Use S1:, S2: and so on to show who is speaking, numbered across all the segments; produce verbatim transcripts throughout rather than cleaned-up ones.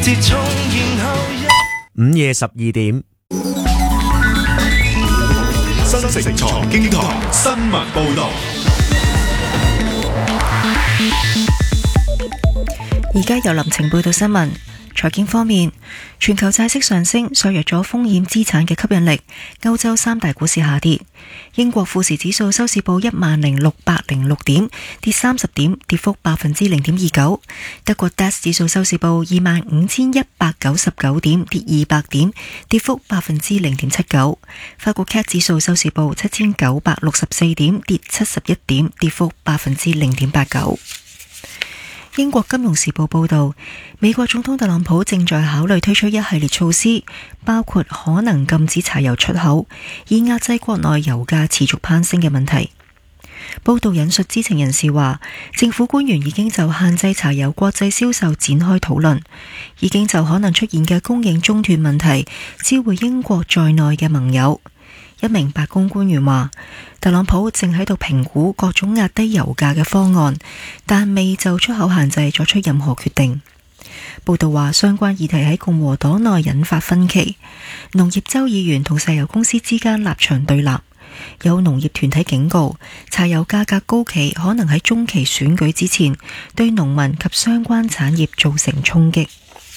S1: 午夜十二點，
S2: 新城財經台新聞報道。
S3: 而家由林晴報道新聞。財經方面，全球債息上升削弱咗風險資產嘅吸引力，歐洲三大股市下跌。英國富時指數收市報一萬零六百零六點，跌三十點，跌幅百分之零點二九。德國 D A X 指數收市報二萬五千一百九十九點，跌二百點，跌幅百分之零點七九。法國 C A C 指數收市報七千九百六十四點，跌七十一點，跌幅百分之零點八九。英國金融時報報道，美國總統特朗普正在考慮推出一系列措施，包括可能禁止柴油出口，以壓制國內油價持續攀升嘅問題。報道引述知情人士話，政府官員已經就限制柴油國際銷售展開討論，已經就可能出現嘅供應中斷問題知會英國在內嘅盟友。一名白宮官員話，特朗普正喺度評估各種壓低油價嘅方案，但未就出口限制作出任何決定。報道話，相關議題喺共和黨內引發分歧，農業州議員同石油公司之間立場對立。有農業團體警告，柴油價格高企可能喺中期選舉之前對農民及相關產業造成衝擊。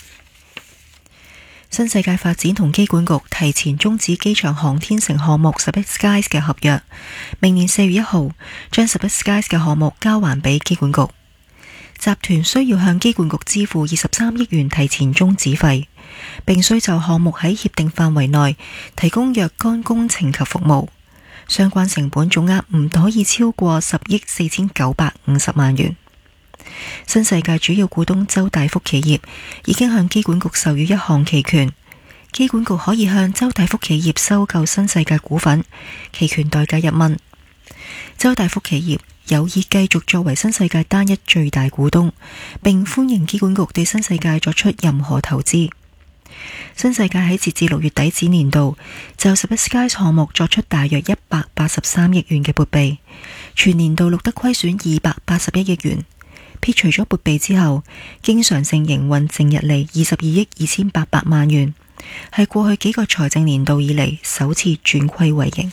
S3: 新世界發展同機管局提前終止機場航天城項目十一 Skies 嘅合約，明年四月一號將十一 Skies 嘅項目交還俾機管局。集團需要向機管局支付二十三億元提前終止費，並需就項目喺協定範圍內提供若干工程及服務，相關成本總額唔可以超過十億四千九百五十萬元。新世界主要股東周大福企業已經向機管局授予一項期權，機管局可以向周大福企業收購新世界股份，期權代價一蚊。周大福企業有意繼續作為新世界單一最大股東，並歡迎機管局對新世界作出任何投資。新世界喺截至六月底止年度就十一 Skies 項目作出大約一百八十三億元嘅撥備，全年度錄得虧損二百八十一億元。撇除咗撥備之後，經常性營運淨溢利二十二億二千八百萬元，係過去幾個財政年度以嚟首次轉虧為盈。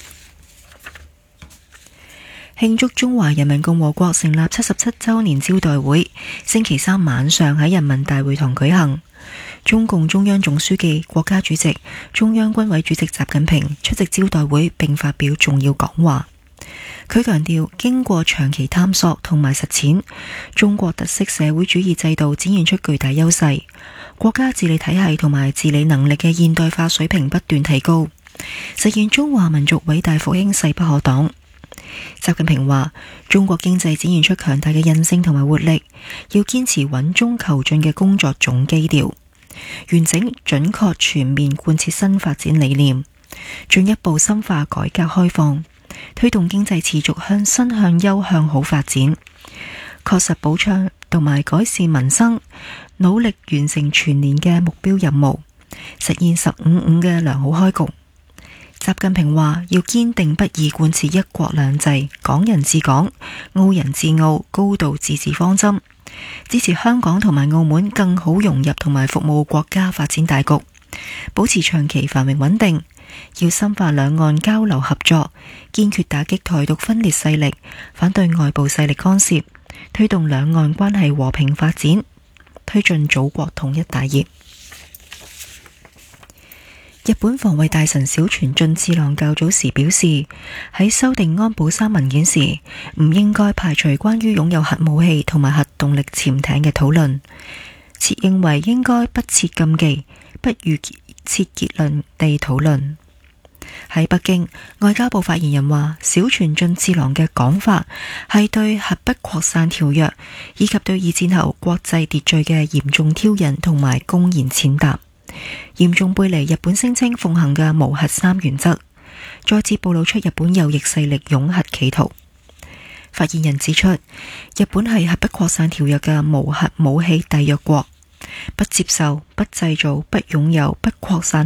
S3: 慶祝中華人民共和國成立七十七週年招待會星期三晚上喺人民大會堂舉行，中共中央總書記、國家主席、中央軍委主席習近平出席招待會並發表重要講話。佢強調，經過長期探索同埋實踐，中國特色社會主義制度展現出巨大優勢，國家治理體系同埋治理能力嘅現代化水平不斷提高，實現中華民族偉大復興勢不可擋。習近平話，中國經濟展現出強大嘅韌性同埋活力，要堅持穩中求進嘅工作總基調，完整準確全面貫徹新發展理念，進一步深化改革開放，推動經濟持續向新向優向好發展，確實保障同埋改善民生，努力完成全年嘅目標任務，實現十五五嘅良好開局。習近平話，要堅定不移貫徹一國兩制、港人治港、澳人治澳、高度自治方針，支持香港同埋澳門更好融入同埋服務國家發展大局，保持長期繁榮穩定。要深化兩岸交流合作，堅決打擊台獨分裂勢力，反對外部勢力干涉，推動兩岸關係和平發展，推進祖國統一大業。日本防衛大臣小泉進次郎較早時表示，喺修訂安保三文件時，唔應該排除關於擁有核武器同埋核動力潛艇嘅討論，切認為應該不設禁忌，不預設結論地討論。喺北京，外交部發言人話，小泉進次郎嘅講法係對核不擴散條約以及對二戰後國際秩序嘅嚴重挑釁同埋公然踐踏，嚴重背離日本聲稱奉行嘅無核三原則，再次暴露出日本右翼勢力擁核企圖。發言人指出，日本係核不擴散條約嘅無核武器締約國，不接受、不製造、不擁有、不擴散